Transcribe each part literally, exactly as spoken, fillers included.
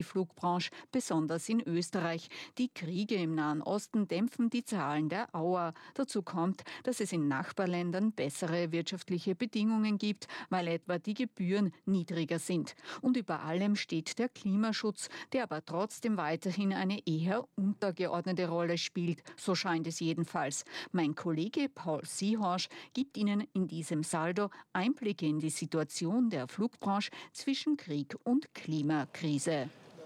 Flugbranche, besonders in Österreich. Die Kriege im Nahen Osten dämpfen die Zahlen der Auer. Dazu kommt, dass es in Nachbarländern bessere wirtschaftliche Bedingungen gibt, weil etwa die Gebühren niedriger sind. Und über allem steht der Klimaschutz, der aber trotzdem weiterhin eine eher untergeordnete Rolle spielt. So scheint es jedenfalls. Mein Kollege Paul Seehorsch gibt Ihnen in diesem Saldo Einblicke in die Situation der Flugbranche zwischen Krieg und Klimakrise.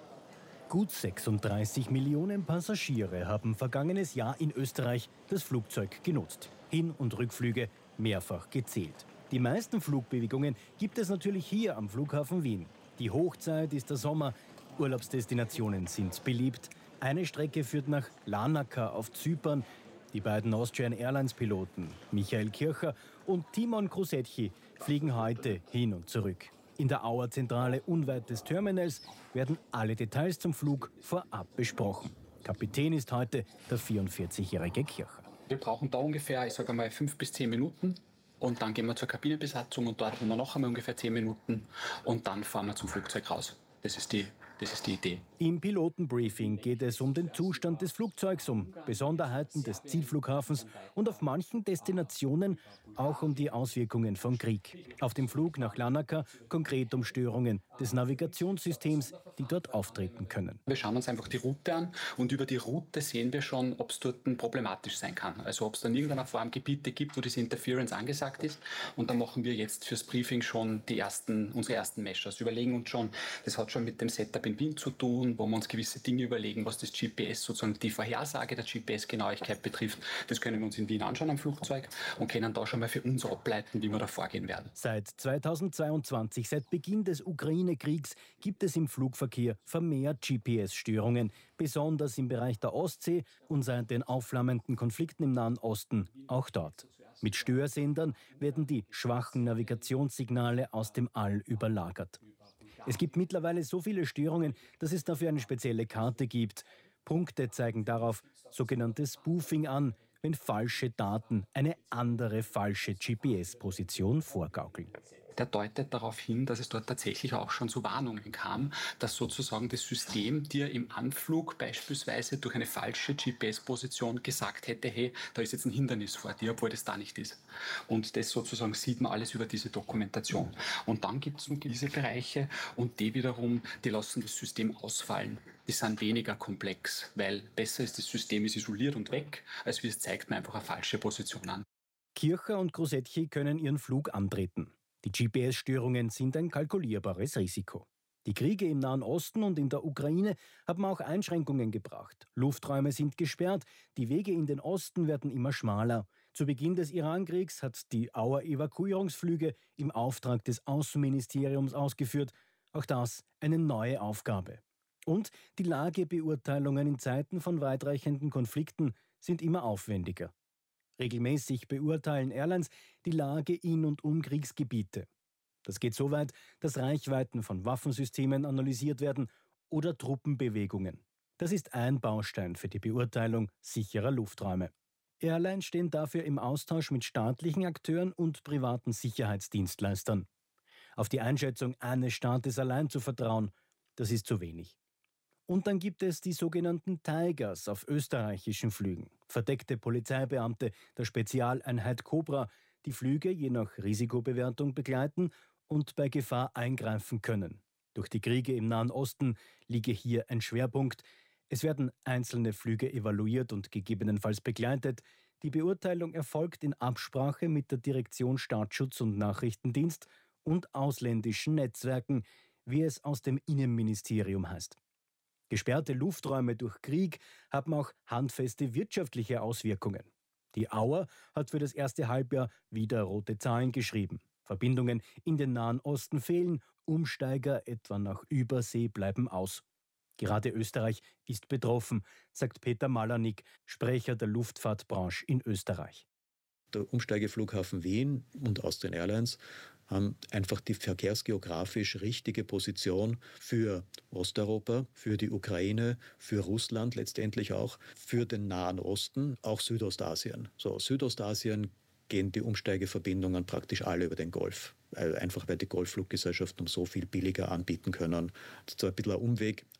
Gut sechsunddreißig Millionen Passagiere haben vergangenes Jahr in Österreich das Flugzeug genutzt. Hin- und Rückflüge mehrfach gezählt. Die meisten Flugbewegungen gibt es natürlich hier am Flughafen Wien. Die Hochzeit ist der Sommer. Urlaubsdestinationen sind beliebt. Eine Strecke führt nach Larnaca auf Zypern. Die beiden Austrian Airlines Piloten Michael Kircher und Timon Krusetchi fliegen heute hin und zurück. In der Auer-Zentrale unweit des Terminals werden alle Details zum Flug vorab besprochen. Kapitän ist heute der vierundvierzigjährige Kircher. Wir brauchen da ungefähr, ich sage mal, fünf bis zehn Minuten. Und dann gehen wir zur Kabinenbesatzung und dort haben wir noch einmal ungefähr zehn Minuten. Und dann fahren wir zum Flugzeug raus. Das ist die, das ist die Idee. Im Pilotenbriefing geht es um den Zustand des Flugzeugs, um Besonderheiten des Zielflughafens und auf manchen Destinationen auch um die Auswirkungen von Krieg. Auf dem Flug nach Larnaca konkret um Störungen des Navigationssystems, die dort auftreten können. Wir schauen uns einfach die Route an und über die Route sehen wir schon, ob es dort problematisch sein kann. Also ob es dann in irgendeiner Form Gebiete gibt, wo diese Interference angesagt ist. Und dann machen wir jetzt fürs Briefing schon die ersten, unsere ersten Measures. Überlegen uns schon, das hat schon mit dem Setup in Wien zu tun, wo wir uns gewisse Dinge überlegen, was das G P S, sozusagen die Vorhersage der G P S-Genauigkeit betrifft. Das können wir uns in Wien anschauen am Flugzeug und können da schon mal für uns ableiten, wie wir da vorgehen werden. Seit zweitausendzweiundzwanzig, seit Beginn des Ukraine-Kriegs, gibt es im Flugverkehr vermehrt G P S-Störungen, besonders im Bereich der Ostsee und seit den aufflammenden Konflikten im Nahen Osten auch dort. Mit Störsendern werden die schwachen Navigationssignale aus dem All überlagert. Es gibt mittlerweile so viele Störungen, dass es dafür eine spezielle Karte gibt. Punkte zeigen darauf sogenanntes Spoofing an, wenn falsche Daten eine andere falsche G P S-Position vorgaukeln. Der deutet darauf hin, dass es dort tatsächlich auch schon zu Warnungen kam, dass sozusagen das System dir im Anflug beispielsweise durch eine falsche G P S-Position gesagt hätte, hey, da ist jetzt ein Hindernis vor dir, obwohl das da nicht ist. Und das sozusagen sieht man alles über diese Dokumentation. Und dann gibt es diese Bereiche und die wiederum, die lassen das System ausfallen. Die sind weniger komplex, weil besser ist, das System ist isoliert und weg, als wie es zeigt mir einfach eine falsche Position an. Kircher und Krusetchi können ihren Flug antreten. Die G P S-Störungen sind ein kalkulierbares Risiko. Die Kriege im Nahen Osten und in der Ukraine haben auch Einschränkungen gebracht. Lufträume sind gesperrt, die Wege in den Osten werden immer schmaler. Zu Beginn des Irankriegs hat die Auer Evakuierungsflüge im Auftrag des Außenministeriums ausgeführt. Auch das eine neue Aufgabe. Und die Lagebeurteilungen in Zeiten von weitreichenden Konflikten sind immer aufwendiger. Regelmäßig beurteilen Airlines die Lage in und um Kriegsgebiete. Das geht so weit, dass Reichweiten von Waffensystemen analysiert werden oder Truppenbewegungen. Das ist ein Baustein für die Beurteilung sicherer Lufträume. Airlines stehen dafür im Austausch mit staatlichen Akteuren und privaten Sicherheitsdienstleistern. Auf die Einschätzung eines Staates allein zu vertrauen, das ist zu wenig. Und dann gibt es die sogenannten Tigers auf österreichischen Flügen. Verdeckte Polizeibeamte der Spezialeinheit Cobra, die Flüge je nach Risikobewertung begleiten und bei Gefahr eingreifen können. Durch die Kriege im Nahen Osten liege hier ein Schwerpunkt. Es werden einzelne Flüge evaluiert und gegebenenfalls begleitet. Die Beurteilung erfolgt in Absprache mit der Direktion Staatsschutz und Nachrichtendienst und ausländischen Netzwerken, wie es aus dem Innenministerium heißt. Gesperrte Lufträume durch Krieg haben auch handfeste wirtschaftliche Auswirkungen. Die Auer hat für das erste Halbjahr wieder rote Zahlen geschrieben. Verbindungen in den Nahen Osten fehlen, Umsteiger etwa nach Übersee bleiben aus. Gerade Österreich ist betroffen, sagt Peter Malanik, Sprecher der Luftfahrtbranche in Österreich. Der Umsteigeflughafen Wien und Austrian Airlines haben einfach die verkehrsgeografisch richtige Position für Osteuropa, für die Ukraine, für Russland letztendlich auch, für den Nahen Osten, auch Südostasien. So, Südostasien gehen die Umsteigeverbindungen praktisch alle über den Golf. Einfach weil die Golffluggesellschaften um so viel billiger anbieten können. Das ist zwar ein bisschen ein Umweg,